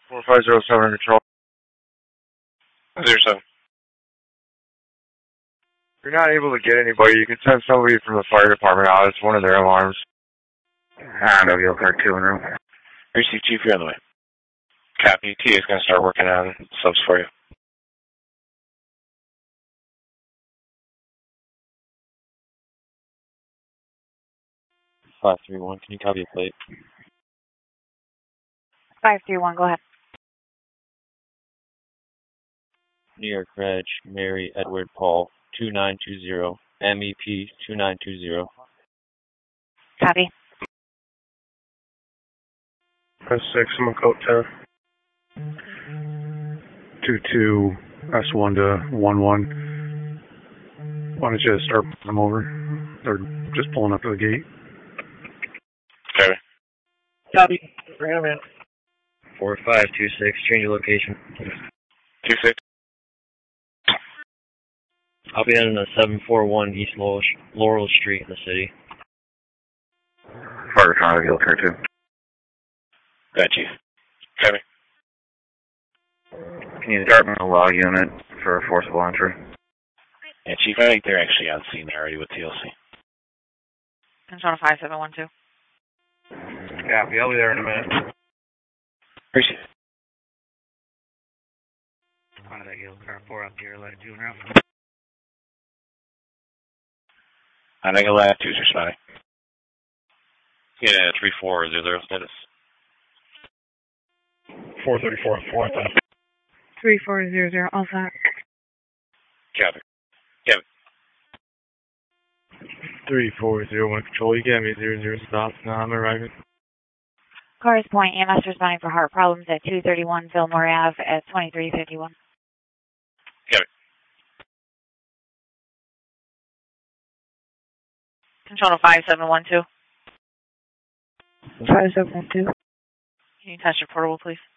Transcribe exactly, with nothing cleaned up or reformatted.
four five zero seven control. Zero seven. If you're not able to get anybody, you can send somebody from the fire department out. It's one of their alarms. Ah, no, you'll car two in room. Receive Chief, you're on the way. Copy. T is going to start working on subs for you. five three one, can you copy a plate? five three one, go ahead. New York Reg, Mary Edward Paul, two nine two zero, M E P two nine two zero. Copy. Press six, I'm on code ten. two two, S one to one one. Why don't you start pulling them over? They're just pulling up to the gate. Copy. Copy. Bring them in. four five two six, change your location. two six. I'll be on the seven four one East Laurel, Laurel Street in the city. Fire department, you'll car two. Got you. Copy. Can you start on a law unit for a forcible entry? Yeah, Chief, I think they're actually on scene already with T L C. Control five seven one two. Copy, I'll be there in a minute. Appreciate it. Contact Yellow Car four up here, let two round. I think I'll have two's responding. Yeah, three four zero zero status. four thirty-four, four thousand. three four zero zero, all set. Copy. Copy. three four zero one control, you got me zero zero stops now, I'm arriving. Cars Point, E M S responding for heart problems at two thirty-one Fillmore Ave at twenty-three fifty-one. Copy. Control to five seven one two. five seven one two. Can you touch your portable, please?